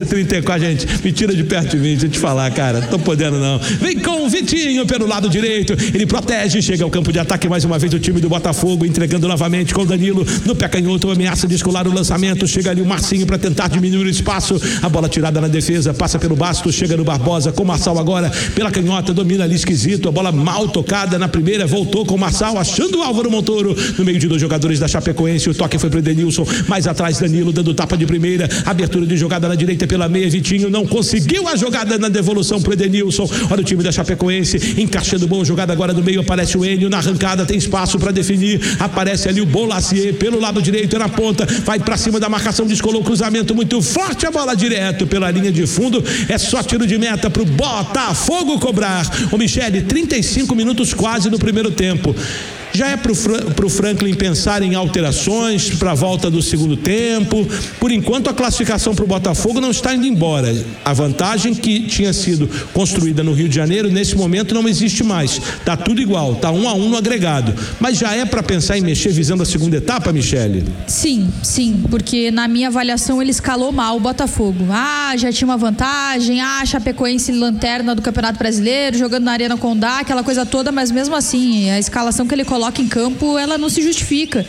11h34, gente, me tira de perto de mim, deixa eu te falar, cara, tô podendo não. Vem com o Vitinho pelo lado direito, ele protege, chega ao campo de ataque mais uma vez o time do Botafogo, entregando novamente com o Danilo, no pé canhoto, ameaça de escolar o lançamento, chega ali o Marcinho para tentar diminuir o espaço, a bola tirada na defesa, passa pelo Bastos, chega no Barbosa, com o Marçal agora, pela canhota, domina ali esquisito, a bola mal tocada na primeira, voltou com o Marçal, achando o Álvaro Montoro, no meio de dois jogadores da Chapecoense, o toque foi pro Edenilson, mais atrás Danilo, dando tapa de primeira, abertura de jogada na direita pela meia, Vitinho não conseguiu a jogada na devolução pro Edenilson, olha o time da Chapecoense, encaixando bom, jogada agora no meio, aparece o Enio, na arrancada tem espaço para definir, aparece ali o Bolacier, pelo lado direito, na ponta, vai para cima da marcação, descolou o cruzamento muito forte, a bola direto pela linha de fundo, é só tiro de meta pro Botafogo cobrar. O Michele, 35 minutos quase no primeiro tempo. Já é pro Franklin pensar em alterações para a volta do segundo tempo. Por enquanto a classificação para o Botafogo não está indo embora. A vantagem que tinha sido construída no Rio de Janeiro nesse momento não existe mais. Tá tudo igual, tá 1-1 no agregado. Mas já é para pensar em mexer visando a segunda etapa, Michele? Sim, porque na minha avaliação ele escalou mal o Botafogo. Já tinha uma vantagem, Chapecoense lanterna do Campeonato Brasileiro, jogando na Arena Condá, aquela coisa toda, mas mesmo assim a escalação que ele coloca em campo, ela não se justifica.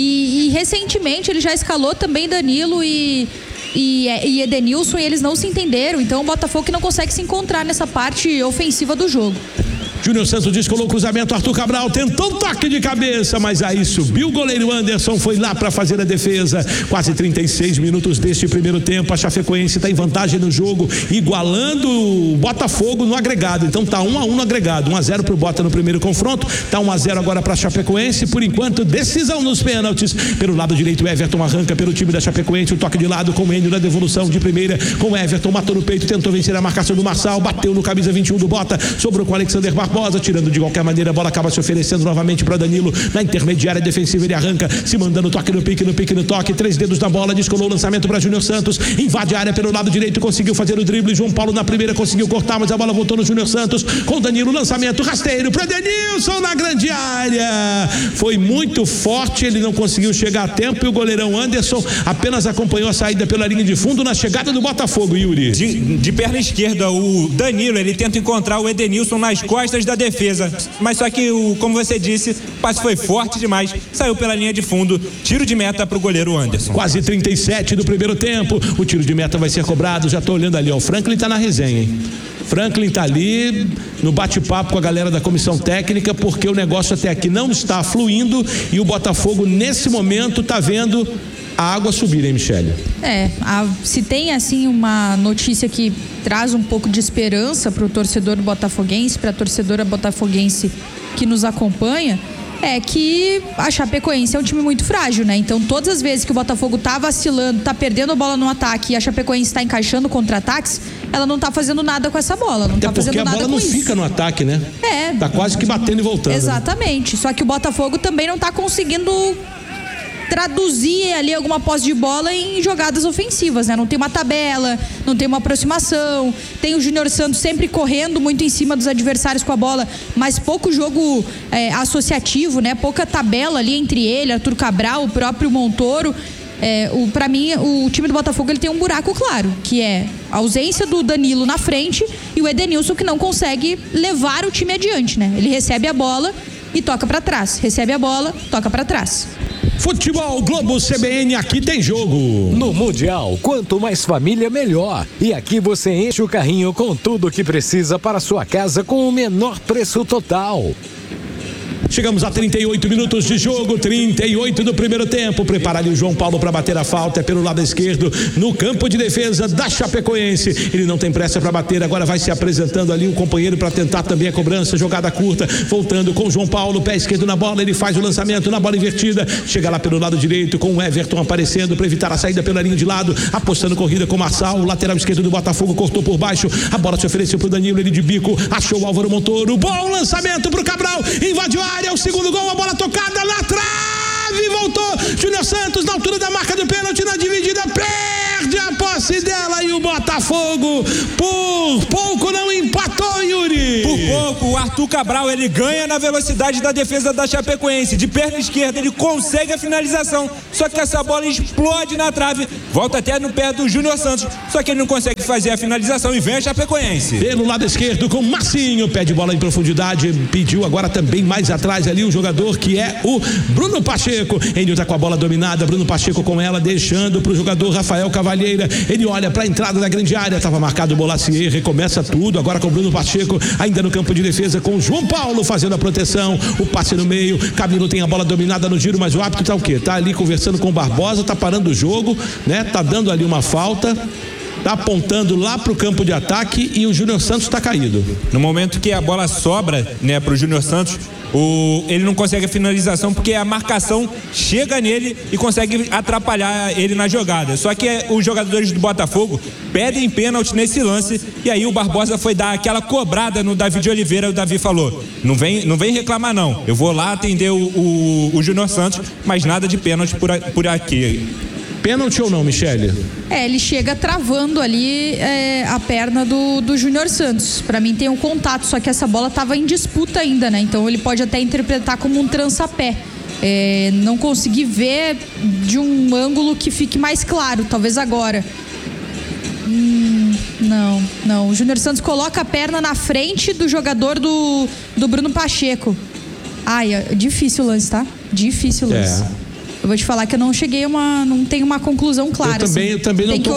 E recentemente ele já escalou também Danilo e Edenilson, e eles não se entenderam. Então o Botafogo que não consegue se encontrar nessa parte ofensiva do jogo. Júnior Santos descolou o cruzamento, Arthur Cabral tentou um toque de cabeça, mas aí subiu o goleiro Anderson, foi lá para fazer a defesa. Quase 36 minutos deste primeiro tempo, a Chapecoense está em vantagem no jogo, igualando o Botafogo no agregado. Então tá 1-1 no agregado, 1-0 pro Bota no primeiro confronto, tá 1-0 agora para a Chapecoense. Por enquanto, decisão nos pênaltis. Pelo lado direito, o Everton arranca pelo time da Chapecoense, o toque de lado com o Enio na devolução de primeira, com o Everton, matou no peito, tentou vencer a marcação do Marçal, bateu no camisa 21 do Bota, sobrou com o Alexander Barbosa, tirando de qualquer maneira, a bola acaba se oferecendo novamente para Danilo, na intermediária defensiva ele arranca, se mandando toque no pique no toque, 3 dedos na bola, descolou o lançamento para Júnior Santos, invade a área pelo lado direito, conseguiu fazer o drible, João Paulo na primeira conseguiu cortar, mas a bola voltou no Júnior Santos, com Danilo, lançamento rasteiro para Denilson na grande área, foi muito forte, ele não conseguiu chegar a tempo e o goleirão Anderson apenas acompanhou a saída pela linha de fundo na chegada do Botafogo, Yuri. De perna esquerda, o Danilo, ele tenta encontrar o Edenilson nas costas da defesa, mas só que, como você disse, o passe foi forte demais, saiu pela linha de fundo, tiro de meta pro goleiro Anderson. Quase 37 do primeiro tempo, o tiro de meta vai ser cobrado, já tô olhando ali, ó, o Franklin tá na resenha, hein? Franklin tá ali no bate-papo com a galera da comissão técnica, porque o negócio até aqui não está fluindo e o Botafogo nesse momento tá vendo a água subir, hein, Michele? Se tem assim uma notícia que traz um pouco de esperança para o torcedor botafoguense, para a torcedora botafoguense que nos acompanha, é que a Chapecoense é um time muito frágil, né? Então todas as vezes que o Botafogo tá vacilando, tá perdendo a bola no ataque e a Chapecoense tá encaixando contra-ataques, ela não tá fazendo nada com essa bola, não tá fazendo nada com isso. Porque a bola não fica no ataque, né? Tá quase que batendo e voltando. Exatamente, né? Só que o Botafogo também não tá conseguindo traduzir ali alguma posse de bola em jogadas ofensivas, né? Não tem uma tabela, não tem uma aproximação, tem o Júnior Santos sempre correndo muito em cima dos adversários com a bola, mas pouco jogo associativo, né? Pouca tabela ali entre ele, Arthur Cabral, o próprio Montoro. Para mim, o time do Botafogo ele tem um buraco claro, que é a ausência do Danilo na frente e o Edenilson que não consegue levar o time adiante, né? Ele recebe a bola e toca para trás, recebe a bola, toca para trás. Futebol Globo CBN, aqui tem jogo. No Mundial, quanto mais família, melhor. E aqui você enche o carrinho com tudo o que precisa para sua casa com o menor preço total. Chegamos a 38 minutos de jogo, 38 do primeiro tempo. Prepara ali o João Paulo para bater a falta, pelo lado esquerdo, no campo de defesa da Chapecoense. Ele não tem pressa para bater, agora vai se apresentando ali o companheiro para tentar também a cobrança, jogada curta, voltando com o João Paulo, pé esquerdo na bola, ele faz o lançamento na bola invertida, chega lá pelo lado direito com o Everton aparecendo para evitar a saída pela linha de lado, apostando corrida com o Marçal, o lateral esquerdo do Botafogo cortou por baixo, a bola se ofereceu pro Danilo, ele de bico, achou o Álvaro Montoro, bom lançamento pro Cabral, invadiu a área, o segundo gol, a bola tocada lá atrás. trave, voltou. Júnior Santos na altura da marca do pênalti, na dividida, perde a posse dela e o Botafogo por pouco não empatou, Yuri. Por pouco, o Arthur Cabral, ele ganha na velocidade da defesa da Chapecoense. De perna esquerda, ele consegue a finalização, só que essa bola explode na trave, volta até no pé do Júnior Santos, só que ele não consegue fazer a finalização e vem a Chapecoense. Pelo lado esquerdo com Marcinho, pede bola em profundidade, pediu agora também mais atrás ali o jogador que é o Bruno Pacheco. Ele está com a bola dominada, Bruno Pacheco com ela, deixando para o jogador Rafael Cavalheira. Ele olha para a entrada da grande área, estava marcado o Bolacier, recomeça tudo agora com o Bruno Pacheco, ainda no campo de defesa com o João Paulo fazendo a proteção, o passe no meio, Camilo tem a bola dominada no giro, mas o árbitro tá o quê? Tá ali conversando com o Barbosa, tá parando o jogo, né? Tá dando ali uma falta, tá apontando lá pro campo de ataque e o Júnior Santos tá caído. No momento que a bola sobra, né, pro Júnior Santos, ele não consegue a finalização porque a marcação chega nele e consegue atrapalhar ele na jogada. Só que os jogadores do Botafogo pedem pênalti nesse lance e aí o Barbosa foi dar aquela cobrada no Davi de Oliveira. O Davi falou: não vem reclamar não, eu vou lá atender o Júnior Santos, mas nada de pênalti por aqui. Pênalti ou não, Michele? Ele chega travando ali a perna do Júnior Santos. Pra mim tem um contato, só que essa bola tava em disputa ainda, né? Então ele pode até interpretar como um trançapé. Não consegui ver de um ângulo que fique mais claro, talvez agora. Não. O Júnior Santos coloca a perna na frente do jogador do Bruno Pacheco. É difícil o lance, tá? Difícil o lance. Eu vou te falar que eu não cheguei não tenho uma conclusão clara. Eu também não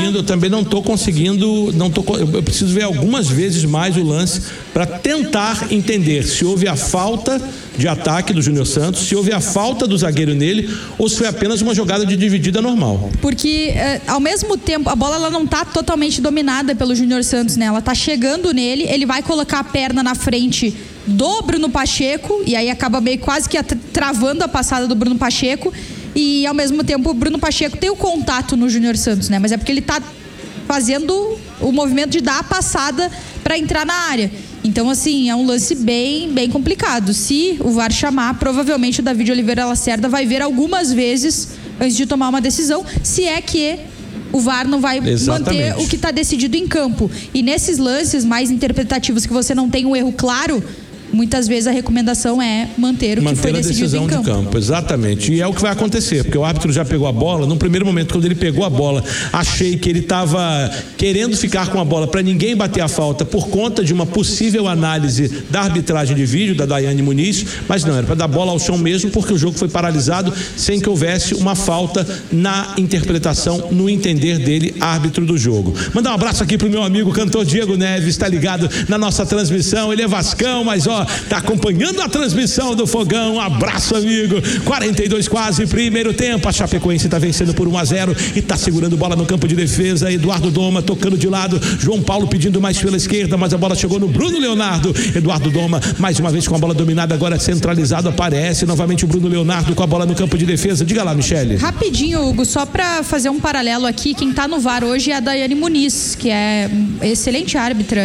estou conseguindo, eu preciso ver algumas vezes mais o lance para tentar entender se houve a falta de ataque do Júnior Santos, se houve a falta do zagueiro nele ou se foi apenas uma jogada de dividida normal. Porque ao mesmo tempo a bola ela não está totalmente dominada pelo Júnior Santos, né? Ela está chegando nele, ele vai colocar a perna na frente do Bruno Pacheco e aí acaba meio quase que travando a passada do Bruno Pacheco e ao mesmo tempo o Bruno Pacheco tem o contato no Júnior Santos, né? Mas é porque ele tá fazendo o movimento de dar a passada para entrar na área. Então, assim, é um lance bem complicado. Se o VAR chamar, provavelmente o Davi de Oliveira Lacerda vai ver algumas vezes antes de tomar uma decisão, se é que o VAR não vai manter o que está decidido em campo. E nesses lances mais interpretativos que você não tem um erro claro, muitas vezes a recomendação é manter o que foi decidido em campo. De campo. Exatamente. E é o que vai acontecer, porque o árbitro já pegou a bola. No primeiro momento, quando ele pegou a bola, achei que ele estava querendo ficar com a bola para ninguém bater a falta por conta de uma possível análise da arbitragem de vídeo da Daiane Muniz, mas não, era para dar bola ao chão mesmo, porque o jogo foi paralisado sem que houvesse uma falta na interpretação, no entender dele, árbitro do jogo. Mandar um abraço aqui pro meu amigo cantor Diego Neves, está ligado na nossa transmissão. Ele é vascão, mas tá acompanhando a transmissão do Fogão. Um abraço, amigo. 42 quase, primeiro tempo. A Chapecoense está vencendo por 1-0 e está segurando bola no campo de defesa. Eduardo Doma tocando de lado. João Paulo pedindo mais pela esquerda, mas a bola chegou no Bruno Leonardo. Eduardo Doma, mais uma vez com a bola dominada, agora centralizado. Aparece novamente o Bruno Leonardo com a bola no campo de defesa. Diga lá, Michele. Rapidinho, Hugo, só para fazer um paralelo aqui, quem tá no VAR hoje é a Daiane Muniz, que é excelente árbitra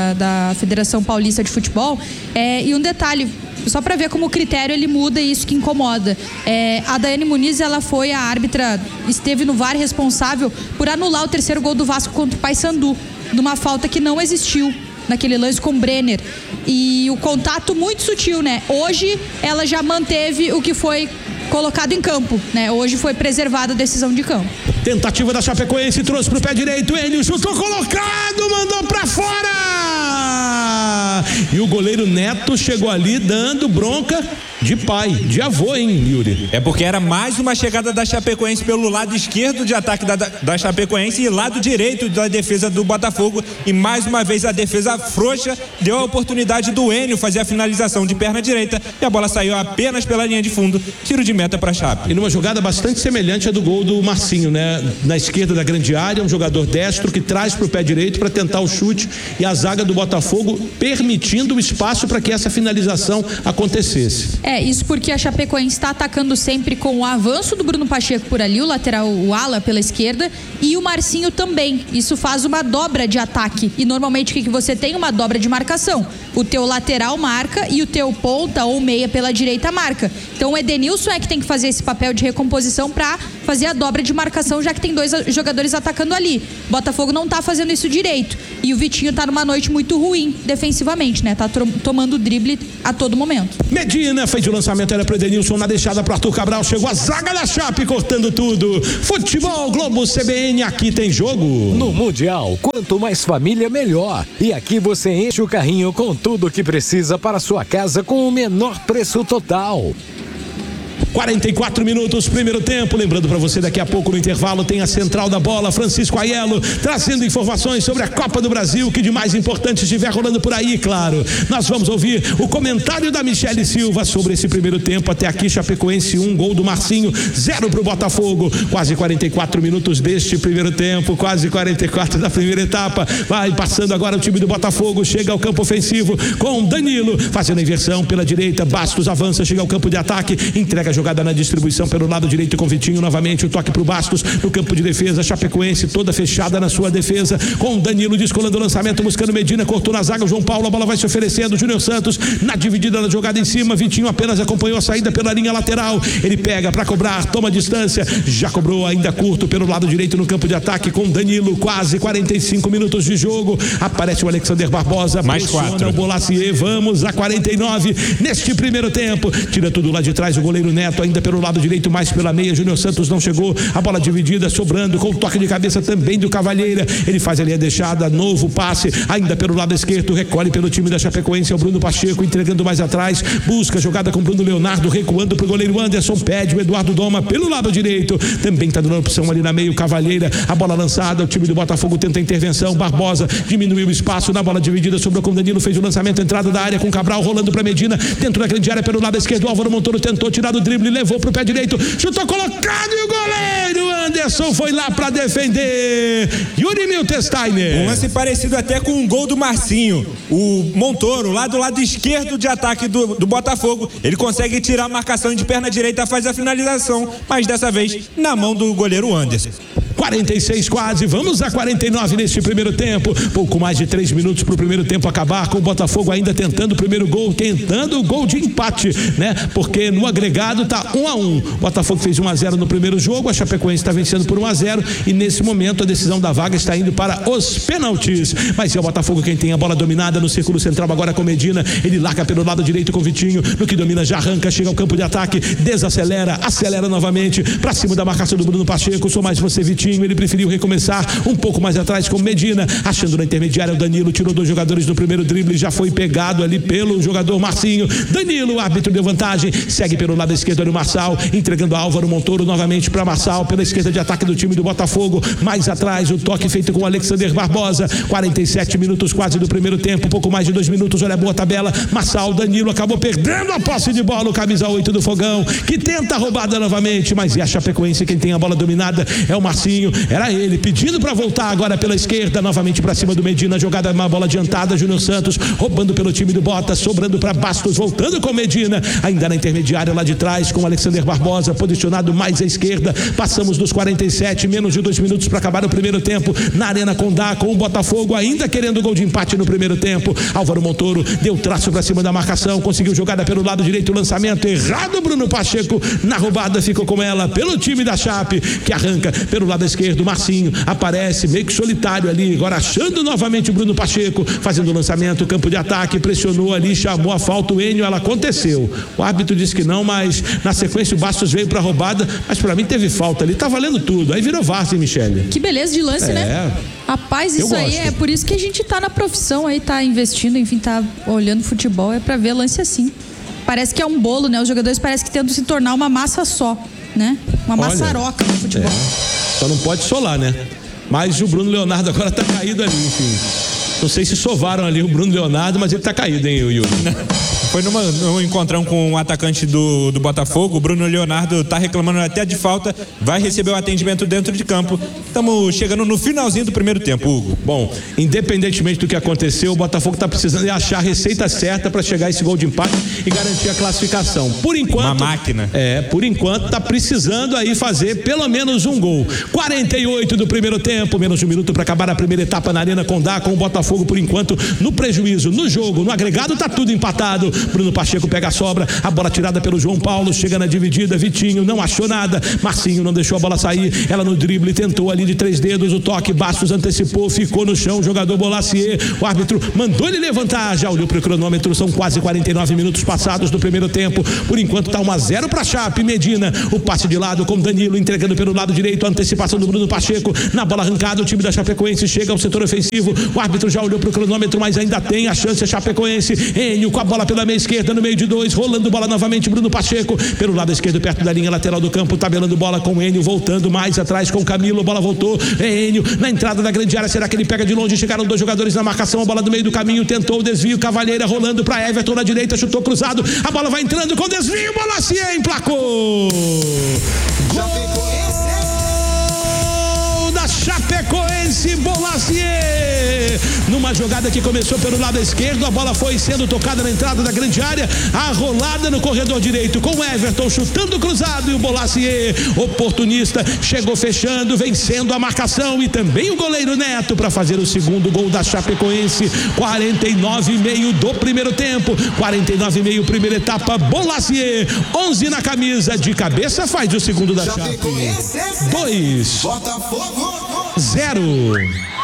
da Federação Paulista de Futebol. E um detalhe, só para ver como o critério ele muda e isso que incomoda. A Daiane Muniz, ela foi a árbitra, esteve no VAR responsável por anular o terceiro gol do Vasco contra o Paysandu, numa falta que não existiu naquele lance com o Brenner. E o contato muito sutil, né? Hoje ela já manteve o que foi colocado em campo, né? Hoje foi preservada a decisão de campo. Tentativa da Chapecoense, trouxe pro pé direito, Enio chutou colocado, mandou pra fora! E o goleiro Neto chegou ali dando bronca de pai, de avô, hein, Yuri? É porque era mais uma chegada da Chapecoense pelo lado esquerdo de ataque da Chapecoense e lado direito da defesa do Botafogo, e mais uma vez a defesa frouxa deu a oportunidade do Enio fazer a finalização de perna direita e a bola saiu apenas pela linha de fundo, tiro de meta para a Chape. E numa jogada bastante semelhante à do gol do Marcinho, né? Na esquerda da grande área, um jogador destro que traz pro pé direito para tentar o chute e a zaga do Botafogo permitindo o espaço para que essa finalização acontecesse. Isso porque a Chapecoense está atacando sempre com o avanço do Bruno Pacheco por ali, o lateral, o ala pela esquerda, e o Marcinho também. Isso faz uma dobra de ataque. E normalmente o que você tem? Uma dobra de marcação. O teu lateral marca e o teu ponta ou meia pela direita marca. Então o Edenilson é que tem que fazer esse papel de recomposição para fazer a dobra de marcação, já que tem 2 jogadores atacando ali. Botafogo não tá fazendo isso direito. E o Vitinho tá numa noite muito ruim defensivamente, né? Tá tomando drible a todo momento. Medina fez o lançamento, era pro Edenilson na deixada pro Arthur Cabral, chegou a zaga da Chape cortando tudo. Futebol Globo CBN, aqui tem jogo. No Mundial, quanto mais família, melhor. E aqui você enche o carrinho com tudo que precisa para sua casa com o menor preço total. 44 minutos, primeiro tempo. Lembrando para você, daqui a pouco no intervalo tem a central da bola, Francisco Aiello, trazendo informações sobre a Copa do Brasil, que de mais importante estiver rolando por aí, claro. Nós vamos ouvir o comentário da Michele Silva sobre esse primeiro tempo. Até aqui, Chapecoense 1, gol do Marcinho, 0 pro Botafogo. Quase 44 minutos deste primeiro tempo, quase 44 da primeira etapa. Vai passando agora o time do Botafogo, chega ao campo ofensivo com Danilo, fazendo a inversão pela direita. Bastos avança, chega ao campo de ataque, entrega a jogada na distribuição pelo lado direito com Vitinho, novamente o toque pro Bastos no campo de defesa. Chapecoense toda fechada na sua defesa, com Danilo descolando o lançamento, buscando Medina, cortou na zaga o João Paulo, a bola vai se oferecendo, Júnior Santos na dividida da jogada em cima, Vitinho apenas acompanhou a saída pela linha lateral, ele pega para cobrar, toma distância, já cobrou ainda curto pelo lado direito no campo de ataque com Danilo. Quase 45 minutos de jogo, aparece o Alexander Barbosa, mais 4, o Bolacier. Vamos a 49 neste primeiro tempo, tira tudo lá de trás o goleiro Neto, ainda pelo lado direito, mais pela meia, Júnior Santos não chegou, a bola dividida, sobrando com o toque de cabeça também do Cavalheira, ele faz ali a deixada, novo passe, ainda pelo lado esquerdo, recolhe pelo time da Chapecoense, é o Bruno Pacheco entregando mais atrás, busca jogada com Bruno Leonardo, recuando pro goleiro Anderson, pede o Eduardo Doma pelo lado direito, também tá dando opção ali na meio, Cavalheira, a bola lançada, o time do Botafogo tenta a intervenção, Barbosa diminuiu o espaço na bola dividida, sobrou com Danilo, fez o lançamento, entrada da área com Cabral, rolando para Medina, dentro da grande área pelo lado esquerdo, Álvaro Montoro tentou tirar do drible, levou pro pé direito, chutou colocado e o goleiro Anderson foi lá para defender. Yuri Miltensteiner. Um lance parecido até com um gol do Marcinho. O Montoro, lá do lado esquerdo de ataque do Botafogo, ele consegue tirar a marcação de perna direita, faz a finalização, mas dessa vez na mão do goleiro Anderson. 46 quase, vamos a 49 neste primeiro tempo, pouco mais de 3 minutos para o primeiro tempo acabar, com o Botafogo ainda tentando o primeiro gol, tentando o gol de empate, né? Porque no agregado tá 1-1, o Botafogo fez 1-0 no primeiro jogo, a Chapecoense está vencendo por 1-0 e nesse momento a decisão da vaga está indo para os pênaltis, mas é o Botafogo quem tem a bola dominada no círculo central agora com Medina, ele larga pelo lado direito com Vitinho, no que domina já arranca, chega ao campo de ataque, desacelera, acelera novamente, para cima da marcação do Bruno Pacheco, sou mais você Vitinho, ele preferiu recomeçar um pouco mais atrás com Medina, achando na intermediária o Danilo, tirou 2 jogadores no primeiro drible, já foi pegado ali pelo jogador Marcinho, Danilo, o árbitro deu vantagem, segue pelo lado esquerdo ali o Marçal, entregando a Álvaro Montoro novamente para Marçal, pela esquerda de ataque do time do Botafogo, mais atrás o toque feito com o Alexander Barbosa, 47 minutos quase do primeiro tempo, pouco mais de 2 minutos, olha a boa tabela, Marçal, Danilo acabou perdendo a posse de bola, o camisa 8 do Fogão, que tenta a roubada novamente, mas é a Chapecoense quem tem a bola dominada, é o Marcinho, era ele pedindo para voltar agora pela esquerda, novamente para cima do Medina, jogada, uma bola adiantada, Júnior Santos roubando pelo time do Bota, sobrando para Bastos, voltando com Medina, ainda na intermediária lá de trás com o Alexander Barbosa, posicionado mais à esquerda, passamos dos 47, menos de 2 minutos para acabar o primeiro tempo, na Arena Condá, com o Botafogo ainda querendo gol de empate no primeiro tempo, Álvaro Montoro deu traço para cima da marcação, conseguiu jogada pelo lado direito, lançamento errado, Bruno Pacheco na roubada, ficou com ela pelo time da Chape, que arranca pelo lado esquerdo, Marcinho aparece meio que solitário ali, agora achando novamente o Bruno Pacheco, fazendo o lançamento, campo de ataque, pressionou ali, chamou a falta, o Enio, ela aconteceu, o árbitro disse que não, mas na sequência o Bastos veio pra roubada, mas pra mim teve falta ali, tá valendo tudo, aí virou Várzea, Michele. Que beleza de lance, né? Rapaz, isso aí é por isso que a gente tá na profissão aí, tá investindo, enfim, tá olhando futebol, é pra ver lance assim. Parece que é um bolo, né? Os jogadores parecem que tentam se tornar uma massa só, né? Uma maçaroca no futebol. Só não pode solar, né? Mas o Bruno Leonardo agora tá caído ali, enfim. Não sei se sovaram ali o Bruno Leonardo, mas ele tá caído, hein, Yuri? Foi num encontrão com o atacante do Botafogo, o Bruno Leonardo tá reclamando até de falta, vai receber o atendimento dentro de campo. Estamos chegando no finalzinho do primeiro tempo, Hugo. Bom, independentemente do que aconteceu, o Botafogo está precisando de achar a receita certa para chegar a esse gol de empate e garantir a classificação. Por enquanto, uma máquina. Por enquanto está precisando aí fazer pelo menos um gol. 48 do primeiro tempo, menos de um minuto para acabar a primeira etapa na Arena Condá, com o Botafogo por enquanto no prejuízo, no jogo, no agregado tá tudo empatado. Bruno Pacheco pega a sobra, a bola tirada pelo João Paulo, chega na dividida, Vitinho não achou nada, Marcinho não deixou a bola sair, ela no drible tentou ali de 3 dedos, o toque, Bastos antecipou, ficou no chão, o jogador Bolacier, o árbitro mandou ele levantar, já olhou pro cronômetro, são quase 49 minutos passados do primeiro tempo, por enquanto tá 1-0 pra Chape. Medina, o passe de lado com Danilo entregando pelo lado direito, a antecipação do Bruno Pacheco, na bola arrancada, o time da Chapecoense chega ao setor ofensivo, o árbitro já olhou pro cronômetro, mas ainda tem a chance, a Chapecoense, Enio com a bola pela meia esquerda, no meio de 2, rolando bola novamente, Bruno Pacheco, pelo lado esquerdo, perto da linha lateral do campo, tabelando bola com Enio, voltando mais atrás com Camilo, bola voltou, Enio, na entrada da grande área, será que ele pega de longe, chegaram 2 jogadores na marcação, a bola do meio do caminho, tentou o desvio, Cavalheira rolando para Everton na direita, chutou cruzado, a bola vai entrando com desvio, Bolacier emplacou! Gol da Chapecoense, Bolacier! Numa jogada que começou pelo lado esquerdo, a bola foi sendo tocada na entrada da grande área, a rolada no corredor direito com o Everton chutando cruzado e o Bolacier, oportunista, chegou fechando, vencendo a marcação e também o goleiro Neto para fazer o segundo gol da Chapecoense. 49,5 do primeiro tempo, 49,5 primeira etapa, Bolacier, 11 na camisa, de cabeça faz o segundo da Chape. 2-0.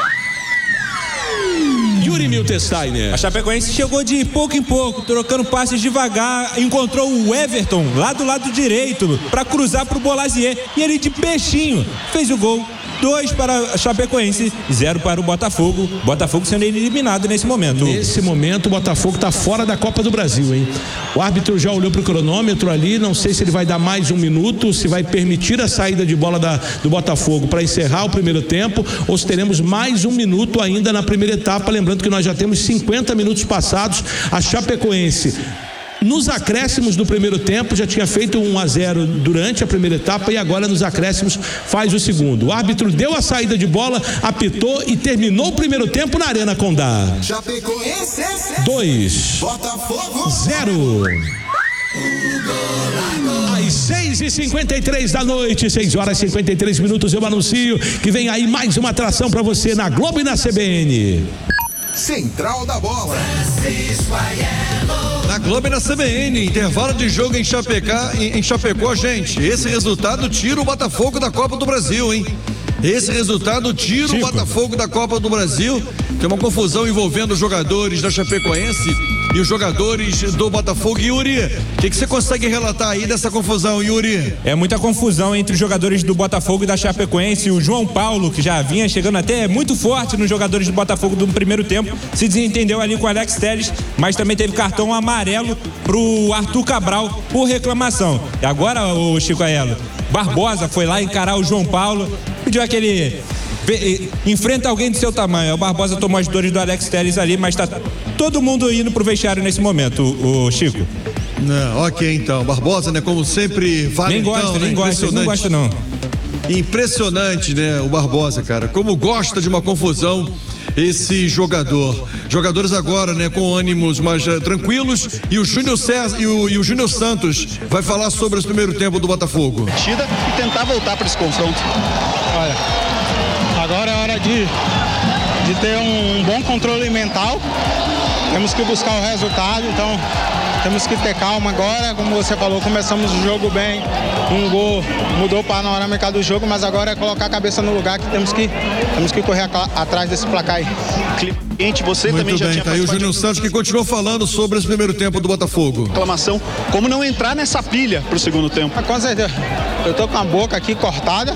Yuri Miltensteiner. A Chapecoense chegou de pouco em pouco, trocando passes devagar, encontrou o Everton lá do lado direito para cruzar pro Bolacier e ele de peixinho fez o gol. 2 para a Chapecoense, 0 para o Botafogo. Botafogo sendo eliminado nesse momento. Nesse momento, o Botafogo está fora da Copa do Brasil, hein? O árbitro já olhou para o cronômetro ali, não sei se ele vai dar mais um minuto, se vai permitir a saída de bola do Botafogo para encerrar o primeiro tempo, ou se teremos mais um minuto ainda na primeira etapa. Lembrando que nós já temos 50 minutos passados. A Chapecoense, nos acréscimos do primeiro tempo, já tinha feito 1-0 durante a primeira etapa e agora nos acréscimos faz o segundo. O árbitro deu a saída de bola, apitou e terminou o primeiro tempo na Arena Condá. 2-0. Às 6h53 da noite, 6h53, eu anuncio que vem aí mais uma atração para você na Globo e na CBN. Central da Bola. Na Globo e na CBN, intervalo de jogo em Chapecó, gente. Esse resultado tira o Botafogo da Copa do Brasil, hein? Esse resultado tira o Botafogo da Copa do Brasil. Tem uma confusão envolvendo os jogadores da Chapecoense e os jogadores do Botafogo. Yuri, o que você consegue relatar aí dessa confusão, Yuri? É muita confusão entre os jogadores do Botafogo e da Chapecoense. O João Paulo, que já vinha chegando até muito forte nos jogadores do Botafogo do primeiro tempo, se desentendeu ali com o Alex Telles, mas também teve cartão amarelo pro Arthur Cabral por reclamação. E agora, o Chico Aiello, Barbosa foi lá encarar o João Paulo, pediu aquele... enfrenta alguém do seu tamanho. O Barbosa tomou as dores do Alex Telles ali, mas tá todo mundo indo pro vestiário nesse momento, o Chico. Não, ok, então. Barbosa, né, como sempre, vale. Nem gosta, nem gosta, não gosta não. Impressionante, né, o Barbosa, cara. Como gosta de uma confusão esse jogador. Jogadores agora, né, com ânimos mais tranquilos, e o Júnior César e o Júnior Santos vai falar sobre o primeiro tempo do Botafogo. E tentar voltar para esse confronto. Olha, agora é hora de ter um bom controle mental. Temos que buscar o resultado, então temos que ter calma agora. Como você falou, começamos o jogo bem, um gol mudou o panorama do jogo, mas agora é colocar a cabeça no lugar, que temos que correr atrás desse placar aí. Cliente, você muito também já bem, tinha tá aí o Júnior Santos, que continuou falando sobre esse primeiro tempo do Botafogo. Reclamação, como não entrar nessa pilha pro segundo tempo? Com certeza, eu tô com a boca aqui cortada.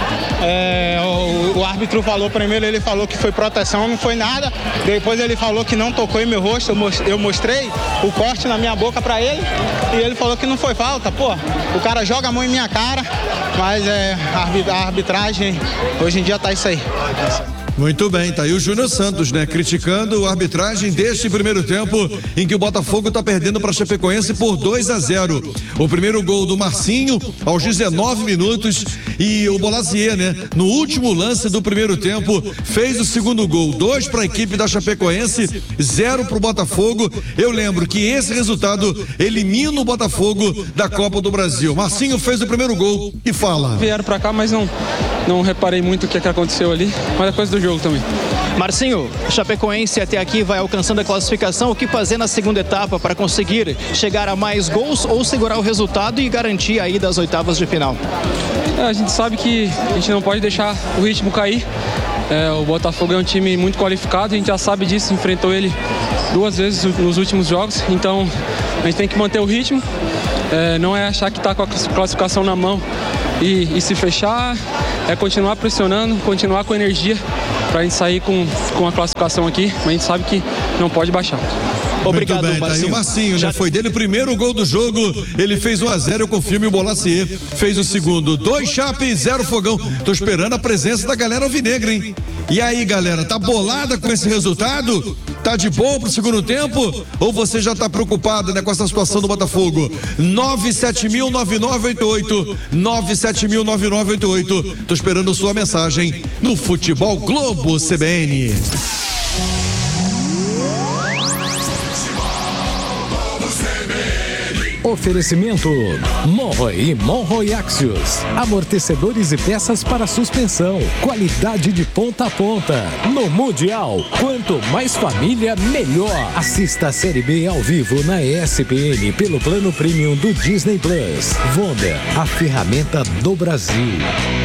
O árbitro falou primeiro, ele falou que foi proteção, não foi nada. Depois ele falou que não tocou em meu rosto, eu mostrei o corte na minha boca pra ele e ele falou que não foi falta. Pô, o cara joga a mão em minha cara, mas a arbitragem hoje em dia tá isso aí. Muito bem, tá aí o Júnior Santos, né? Criticando a arbitragem deste primeiro tempo em que o Botafogo tá perdendo para Chapecoense por 2-0. O primeiro gol do Marcinho aos 19 minutos e o Bolazier, né? No último lance do primeiro tempo fez o segundo gol. 2 para a equipe da Chapecoense, 0 para o Botafogo. Eu lembro que esse resultado elimina o Botafogo da Copa do Brasil. Marcinho fez o primeiro gol e fala: vieram para cá, mas não reparei muito o que aconteceu ali, mas é coisa do jogo também. Marcinho, Chapecoense até aqui vai alcançando a classificação. O que fazer na segunda etapa para conseguir chegar a mais gols ou segurar o resultado e garantir aí das oitavas de final? A gente sabe que a gente não pode deixar o ritmo cair. O Botafogo é um time muito qualificado, a gente já sabe disso, enfrentou ele 2 vezes nos últimos jogos, então a gente tem que manter o ritmo, não é achar que está com a classificação na mão e se fechar, é continuar pressionando, continuar com energia para a gente sair com a classificação aqui, mas a gente sabe que não pode baixar. Obrigado, muito bem, Marcinho. Tá aí o Marcinho, né? Foi dele o primeiro gol do jogo. Ele fez 1-0, eu confirmo, e o Bolazier fez o segundo. 2 Chape, 0 Fogão. Tô esperando a presença da galera alvinegra, hein? E aí, galera, tá bolada com esse resultado? Tá de boa pro segundo tempo? Ou você já tá preocupado, né, com essa situação do Botafogo? 970009988, 970009988. Tô esperando sua mensagem no Futebol Globo CBN. Oferecimento Monroe e Monroe Axios. Amortecedores e peças para suspensão. Qualidade de ponta a ponta. No Mundial, quanto mais família, melhor. Assista a Série B ao vivo na ESPN pelo plano premium do Disney Plus. Vonda, a ferramenta do Brasil.